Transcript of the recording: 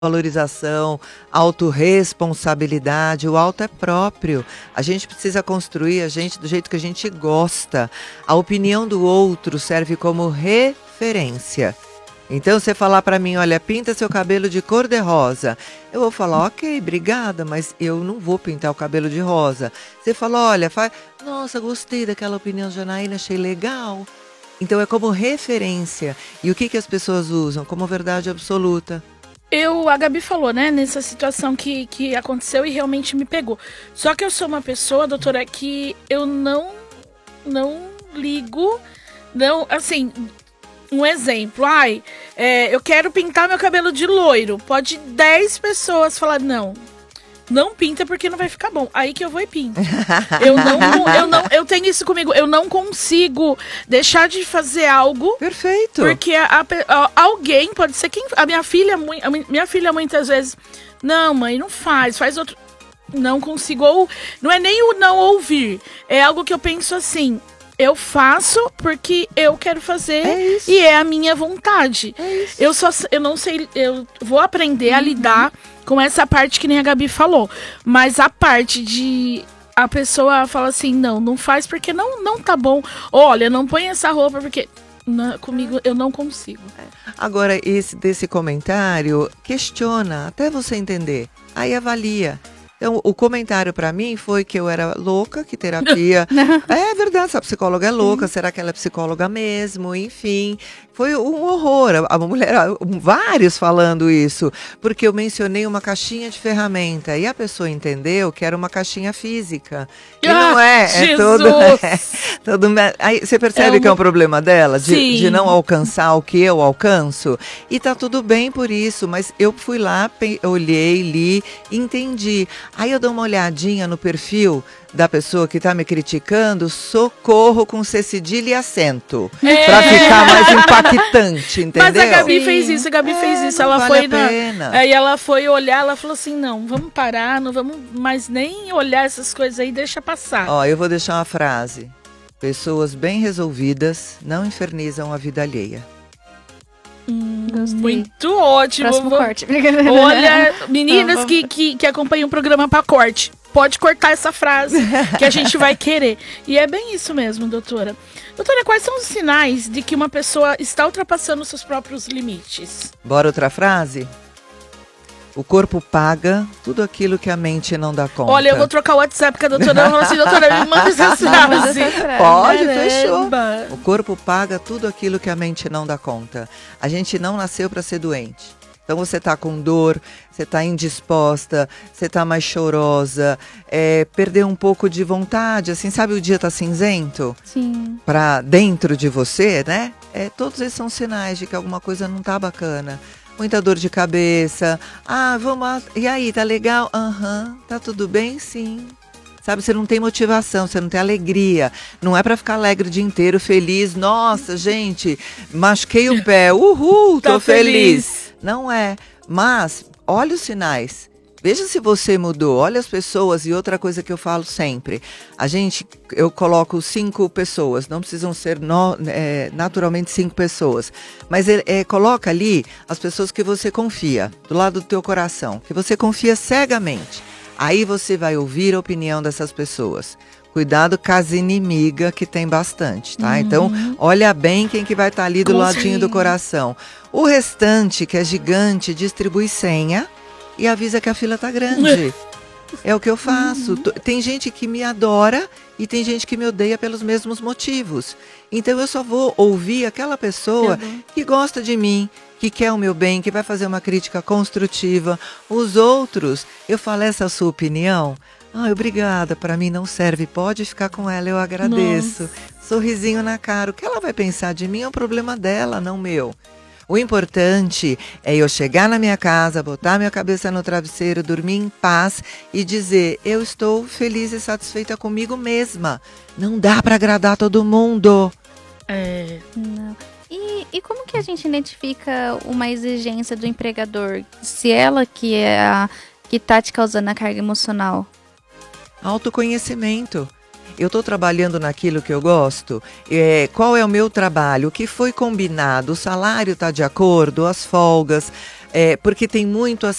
Valorização, autorresponsabilidade, o auto é próprio. A gente precisa construir a gente do jeito que a gente gosta. A opinião do outro serve como referência. Então, você falar para mim, olha, pinta seu cabelo de cor de rosa. Eu vou falar, ok, obrigada, mas eu não vou pintar o cabelo de rosa. Você fala, olha, nossa, gostei daquela opinião de Janaína, achei legal. Então, é como referência. E o que as pessoas usam? Como verdade absoluta. A Gabi falou, né, nessa situação que aconteceu e realmente me pegou. Só que eu sou uma pessoa, doutora, que eu não ligo, não, assim, um exemplo, eu quero pintar meu cabelo de loiro. Pode 10 pessoas falar, não pinta porque não vai ficar bom. Aí que eu vou e pinto. Eu tenho isso comigo. Eu não consigo deixar de fazer algo. Perfeito. Porque alguém, pode ser quem. A minha filha muitas vezes. Não, mãe, não faz outro. Não consigo. Ou não é nem o não ouvir. É algo que eu penso assim. Eu faço porque eu quero fazer e é a minha vontade. Eu não sei, eu vou aprender a lidar com essa parte que nem a Gabi falou. Mas a parte de a pessoa fala assim, não faz porque não tá bom. Olha, não põe essa roupa porque comigo eu não consigo. Agora, desse comentário, questiona até você entender. Aí avalia. Então, o comentário para mim foi que eu era louca, que terapia... É verdade, essa psicóloga é louca, será que ela é psicóloga mesmo? Enfim, foi um horror. A mulher, vários falando isso, porque eu mencionei uma caixinha de ferramenta e a pessoa entendeu que era uma caixinha física. E não é todo... Aí você percebe que é um problema dela, de não alcançar o que eu alcanço? E tá tudo bem por isso, mas eu fui lá, olhei, li, entendi. Aí eu dou uma olhadinha no perfil da pessoa que tá me criticando, socorro com C cedilha e acento. Pra ficar mais impactante, entendeu? Mas a Gabi fez isso, Ela vale foi a pena. Aí ela foi olhar, ela falou assim, não, vamos parar, não vamos mais nem olhar essas coisas aí, deixa passar. Ó, eu vou deixar uma frase. Pessoas bem resolvidas não infernizam a vida alheia. Muito ótimo. Próximo corte. Olha, meninas que acompanham o programa pra corte, pode cortar essa frase que a gente vai querer. E é bem isso mesmo, doutora. Doutora, quais são os sinais de que uma pessoa está ultrapassando seus próprios limites? Bora outra frase? O corpo paga tudo aquilo que a mente não dá conta. Olha, eu vou trocar o WhatsApp com a doutora. Eu falo assim, doutora, me manda essa frase. Pode, fechou. O corpo paga tudo aquilo que a mente não dá conta. A gente não nasceu para ser doente. Então você está com dor, você está indisposta, você está mais chorosa, perdeu um pouco de vontade, assim, sabe o dia tá cinzento? Sim. Para dentro de você, né? Todos esses são sinais de que alguma coisa não tá bacana. Muita dor de cabeça. Vamos lá. E aí, tá legal? Tá tudo bem? Sim. Sabe, você não tem motivação, você não tem alegria. Não é pra ficar alegre o dia inteiro, feliz. Nossa, gente, machuquei o pé. Uhul, tô feliz. Não é. Mas, olha os sinais. Veja se você mudou, olha as pessoas. E outra coisa que eu falo sempre, eu coloco 5 pessoas, não precisam ser naturalmente 5 pessoas, mas coloca ali as pessoas que você confia, do lado do teu coração, que você confia cegamente. Aí você vai ouvir a opinião dessas pessoas. Cuidado com as inimigas, que tem bastante, tá? Então, olha bem quem que vai estar ali do ladinho do coração. O restante, que é gigante, distribui senha e avisa que a fila tá grande. É o que eu faço. Tem gente que me adora e tem gente que me odeia pelos mesmos motivos. Então eu só vou ouvir aquela pessoa que gosta de mim, que quer o meu bem, que vai fazer uma crítica construtiva. Os outros, eu falo, essa sua opinião, obrigada, para mim não serve, pode ficar com ela, eu agradeço. Sorrisinho na cara, o que ela vai pensar de mim é um problema dela, não meu. O importante é eu chegar na minha casa, botar minha cabeça no travesseiro, dormir em paz e dizer, eu estou feliz e satisfeita comigo mesma. Não dá para agradar todo mundo. Não. E como que a gente identifica uma exigência do empregador? Se ela que é a que tá te causando a carga emocional? Autoconhecimento. Eu estou trabalhando naquilo que eu gosto? Qual é o meu trabalho? O que foi combinado? O salário está de acordo? As folgas? Porque tem muito